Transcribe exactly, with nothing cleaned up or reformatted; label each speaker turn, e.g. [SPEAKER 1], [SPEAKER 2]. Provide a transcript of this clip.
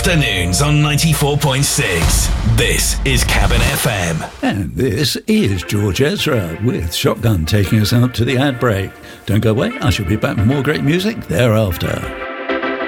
[SPEAKER 1] afternoons on ninety-four point six. This is Cabin F M.
[SPEAKER 2] And this is George Ezra with Shotgun taking us out to the ad break. Don't go away, I shall be back with more great music thereafter.